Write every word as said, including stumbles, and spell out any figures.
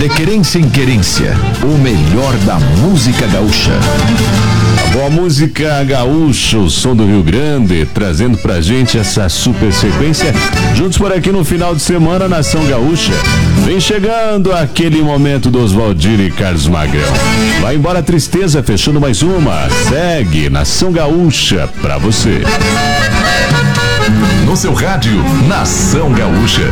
De querência em querência, o melhor da música gaúcha. A boa música gaúcha, o som do Rio Grande, trazendo pra gente essa super sequência. Juntos por aqui no final de semana, Nação Gaúcha. Vem chegando aquele momento do Oswaldir e Carlos Magrão. Vai embora a tristeza, fechando mais uma. Segue Nação Gaúcha pra você. No seu rádio, Nação Gaúcha.